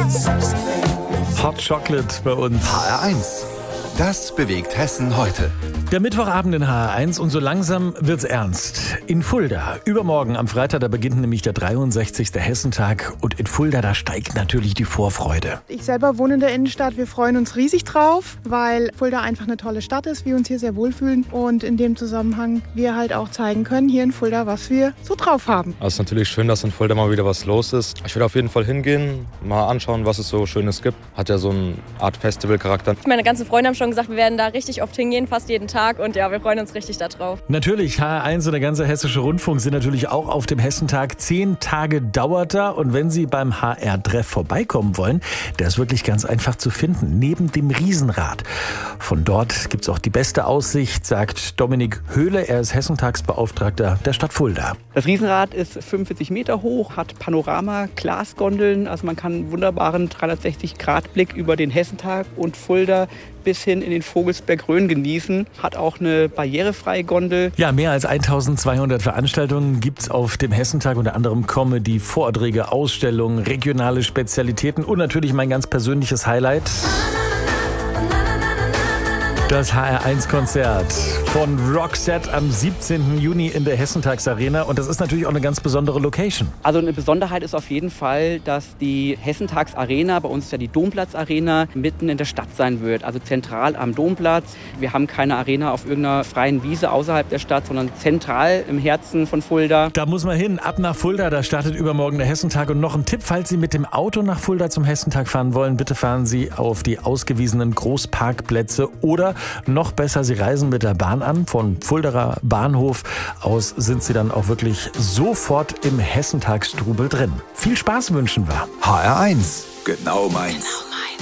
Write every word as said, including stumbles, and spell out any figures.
Hot Chocolate bei uns. H R eins. Das bewegt Hessen heute. Der Mittwochabend in H R eins und so langsam wird's ernst. In Fulda, übermorgen am Freitag, da beginnt nämlich der dreiundsechzigste Hessentag und in Fulda, da steigt natürlich die Vorfreude. Ich selber wohne in der Innenstadt, wir freuen uns riesig drauf, weil Fulda einfach eine tolle Stadt ist, wir uns hier sehr wohlfühlen und in dem Zusammenhang wir halt auch zeigen können hier in Fulda, was wir so drauf haben. Also es ist natürlich schön, dass in Fulda mal wieder was los ist. Ich würde auf jeden Fall hingehen, mal anschauen, was es so Schönes gibt. Hat ja so eine Art Festivalcharakter. Meine ganzen Freunde haben schon gesagt, wir werden da richtig oft hingehen, fast jeden Tag. Und ja, wir freuen uns richtig darauf. Natürlich, H R eins und der ganze Hessische Rundfunk sind natürlich auch auf dem Hessentag. Zehn Tage dauert er. Und wenn Sie beim H R-Treff vorbeikommen wollen, der ist wirklich ganz einfach zu finden. Neben dem Riesenrad. Von dort gibt es auch die beste Aussicht, sagt Dominik Höhle. Er ist Hessentagsbeauftragter der Stadt Fulda. Das Riesenrad ist fünfundvierzig Meter hoch, hat Panorama-Glasgondeln. Also man kann einen wunderbaren dreihundertsechzig Grad Blick über den Hessentag und Fulda bis hin in den Vogelsberg-Rhön genießen. Hat auch eine barrierefreie Gondel. Ja, mehr als eintausendzweihundert Veranstaltungen gibt es auf dem Hessentag. Unter anderem Comedy, Vorträge, Ausstellungen, regionale Spezialitäten und natürlich mein ganz persönliches Highlight: das H R eins Konzert von Roxette am siebzehnten Juni in der Hessentagsarena. Und das ist natürlich auch eine ganz besondere Location. Also eine Besonderheit ist auf jeden Fall, dass die Hessentagsarena, bei uns ist ja die Domplatzarena, mitten in der Stadt sein wird. Also zentral am Domplatz. Wir haben keine Arena auf irgendeiner freien Wiese außerhalb der Stadt, sondern zentral im Herzen von Fulda. Da muss man hin, ab nach Fulda, da startet übermorgen der Hessentag. Und noch ein Tipp, falls Sie mit dem Auto nach Fulda zum Hessentag fahren wollen, bitte fahren Sie auf die ausgewiesenen Großparkplätze oder noch besser, Sie reisen mit der Bahn an. Von Fuldaer Bahnhof aus sind Sie dann auch wirklich sofort im Hessentagstrubel drin. Viel Spaß wünschen wir. H R eins. Genau meins.